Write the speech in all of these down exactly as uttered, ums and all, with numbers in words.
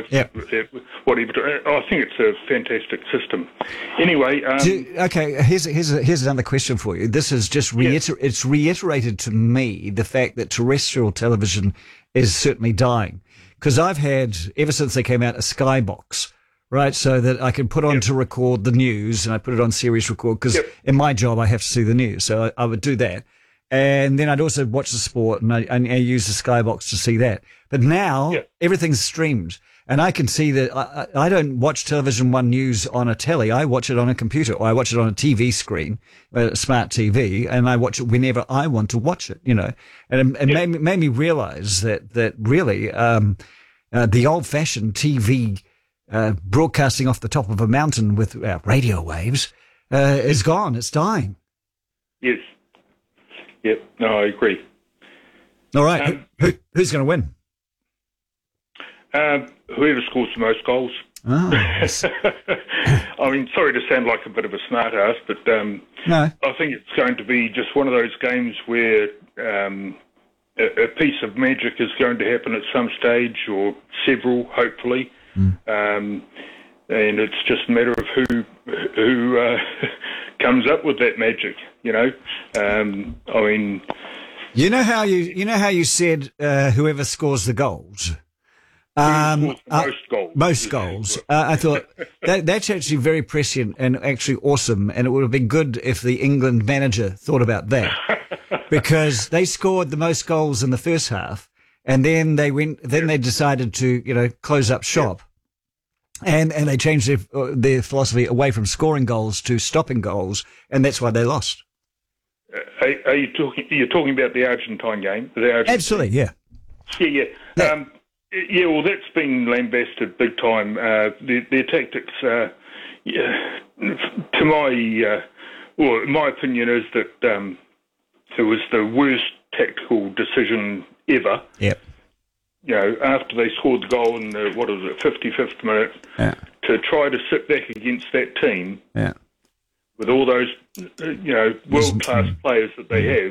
yep. whatever. I think it's a fantastic system. Anyway, um, Do, okay. Here's here's here's another question for you. This is just reiter- yeah. it's reiterated to me the fact that terrestrial television is certainly dying, because I've had ever since they came out a Skybox. Right, so that I can put on yep. to record the news, and I put it on series record because yep. in my job I have to see the news, so I, I would do that, and then I'd also watch the sport, and I, and I use the Skybox to see that. But now yep. everything's streamed, and I can see that I, I don't watch Television One news on a telly. I watch it on a computer, or I watch it on a T V screen, a smart T V, and I watch it whenever I want to watch it. You know, and it, it yep. made, made me realize that that really um, uh, the old-fashioned T V. Uh, broadcasting off the top of a mountain with uh, radio waves uh, is gone. It's dying. Yes. Yep. No, I agree. All right. Um, who, who, who's going to win? Uh, whoever scores the most goals. Oh, yes. I mean, sorry to sound like a bit of a smart ass, but um, no. I think it's going to be just one of those games where um, a, a piece of magic is going to happen at some stage, or several, hopefully. Mm. Um, and it's just a matter of who who uh, comes up with that magic, you know. Um, I mean, you know how you you know how you said uh, whoever scores the goals, um, uh, most goals, most goals. Uh, I thought that that's actually very prescient and actually awesome, and it would have been good if the England manager thought about that, because they scored the most goals in the first half. And then they went. Then yeah. they decided to, you know, close up shop, yeah. and and they changed their uh, their philosophy away from scoring goals to stopping goals, and that's why they lost. Uh, are, are you talking? You're talking about the Argentine game? The Argentine. Absolutely, yeah, yeah, yeah, yeah. Um, yeah. Well, that's been lambasted big time. Uh, their, their tactics, uh, yeah, to my, uh, well, my opinion is that um, it was the worst tactical decision ever. Yep. You know, after they scored the goal in the, what was it, fifty-fifth minute, yeah. to try to sit back against that team yeah. with all those, you know, world-class players that they have,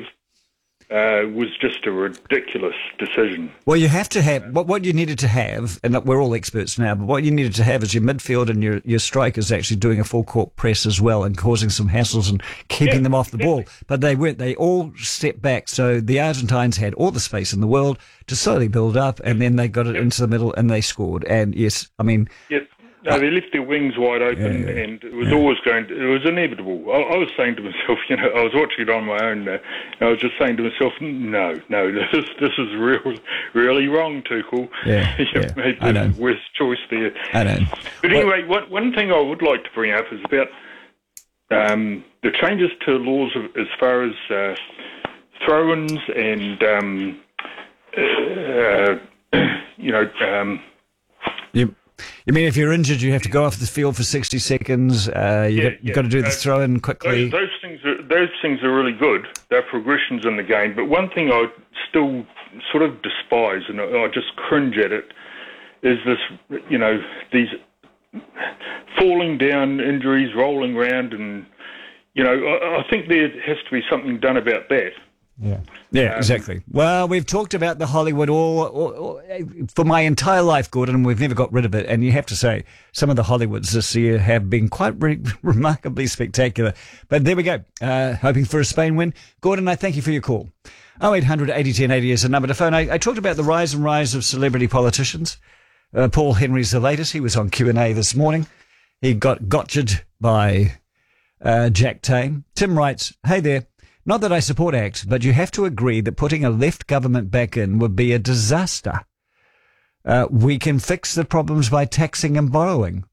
uh, was just a ridiculous decision. Well, you have to have, what, what you needed to have, and we're all experts now, but what you needed to have is your midfield and your, your strikers actually doing a full-court press as well and causing some hassles and keeping yeah, them off the yeah. ball. But they weren't. They all stepped back. So the Argentines had all the space in the world to slowly build up, and then they got it into the middle and they scored. And yes, I mean... Yep. No, they left their wings wide open, yeah, yeah, and it was yeah. always going to, it was inevitable. I, I was saying to myself, you know, I was watching it on my own, uh, and I was just saying to myself, no, no, this, this is real, really wrong, Tuchel. Yeah, you yeah, made I the know. worst choice there. I know. But anyway, one, one thing I would like to bring up is about um, the changes to laws of, as far as uh, throw-ins and, um, uh, you know... Um, you, You mean if you're injured, you have to go off the field for sixty seconds? Uh, you yeah, got, you've yeah. got to do the uh, throw-in quickly. Those, those things are those things are really good. They're progressions in the game. But one thing I still sort of despise, and I, I just cringe at it, is this, you know, these falling down injuries, rolling around, and, you know, I, I think there has to be something done about that. Yeah, yeah, um, exactly. Well, we've talked about the Hollywood all, all, all for my entire life, Gordon, and we've never got rid of it. And you have to say, some of the Hollywoods this year have been quite re- remarkably spectacular. But there we go. Uh, hoping for a Spain win. Gordon, I thank you for your call. oh eight hundred eighty ten eighty is the number to phone. I, I talked about the rise and rise of celebrity politicians. Uh, Paul Henry's the latest. He was on Q and A this morning. He got gotcha'd by uh, Jack Tame. Tim writes, hey there. Not that I support ACT, but you have to agree that putting a left government back in would be a disaster. Uh, we can fix the problems by taxing and borrowing.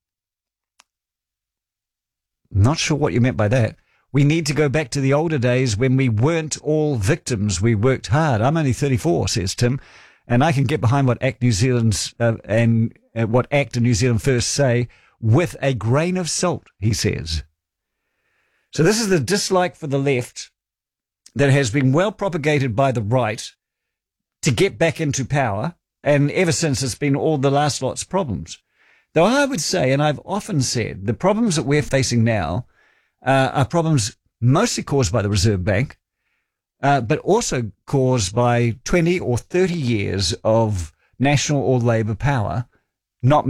Not sure what you meant by that. We need to go back to the older days when we weren't all victims. We worked hard. I'm only thirty-four, says Tim, and I can get behind what ACT New Zealand's uh, and uh, what ACT and New Zealand First say with a grain of salt, he says. So this is the dislike for the left that has been well propagated by the right to get back into power, and ever since it's been all the last lot's problems. Though I would say, and I've often said, the problems that we're facing now uh, are problems mostly caused by the Reserve Bank, uh, but also caused by twenty or thirty years of National or Labour power not